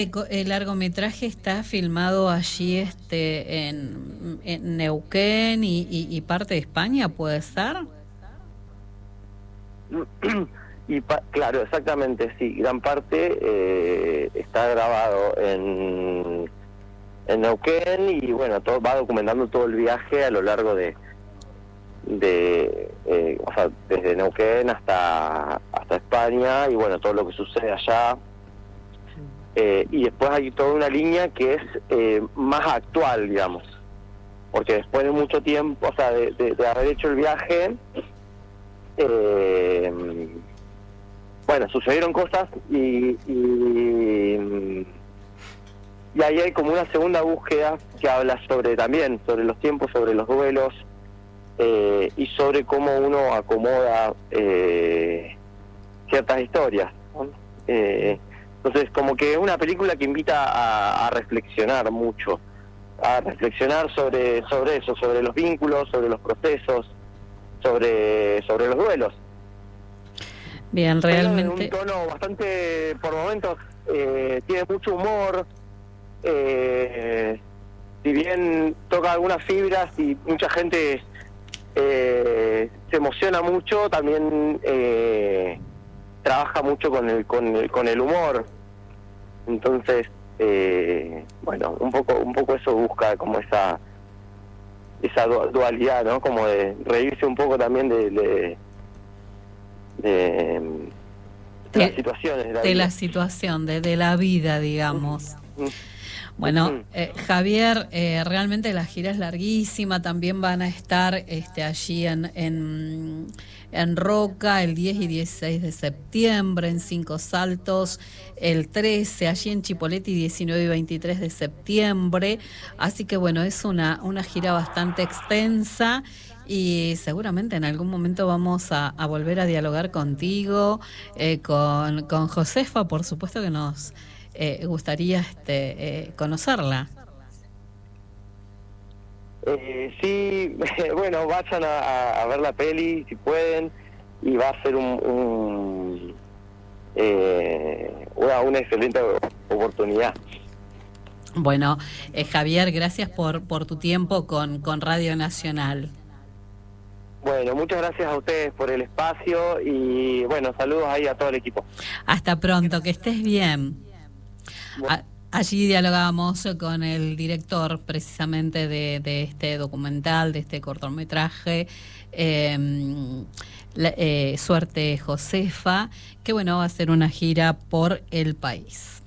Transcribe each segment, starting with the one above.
El largometraje está filmado allí en Neuquén y parte de España, ¿puede ser? Claro, exactamente, sí, gran parte está grabado en Neuquén y bueno, todo va documentando todo el viaje a lo largo o sea, desde Neuquén hasta España y bueno, todo lo que sucede allá. Y después hay toda una línea que es más actual, digamos, porque después de mucho tiempo, o sea, de haber hecho el viaje, bueno, sucedieron cosas y ahí hay como una segunda búsqueda que habla también sobre los tiempos, sobre los duelos y sobre cómo uno acomoda ciertas historias, ¿no? Entonces, como que es una película que invita a reflexionar mucho, a reflexionar sobre eso, sobre los vínculos, sobre los procesos, sobre los duelos. Bien, realmente. Pero en un tono bastante, por momentos, tiene mucho humor, si bien toca algunas fibras y mucha gente se emociona mucho, también trabaja mucho con el humor. Entonces, bueno, un poco eso busca como esa dualidad, ¿no? Como de reírse un poco también de las situaciones de la vida. La situación, de la vida, digamos. Bueno, Javier, realmente la gira es larguísima, también van a estar allí en Roca el 10 y 16 de septiembre, en Cinco Saltos el 13, allí en Chipoleti 19 y 23 de septiembre, así que bueno, es una gira bastante extensa y seguramente en algún momento vamos a volver a dialogar contigo, con Josefa, por supuesto que nos gustaría conocerla. Sí, bueno, vayan a ver la peli si pueden y va a ser una excelente oportunidad. Bueno, Javier, gracias por tu tiempo con Radio Nacional. Bueno, muchas gracias a ustedes por el espacio y bueno, saludos ahí a todo el equipo. Hasta pronto, que estés bien. Allí dialogamos con el director precisamente de este documental, de este cortometraje, Suerte Josefa, que bueno, va a hacer una gira por el país.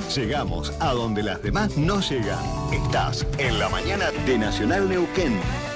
Llegamos a donde las demás no llegan. Estás en la mañana de Nacional Neuquén.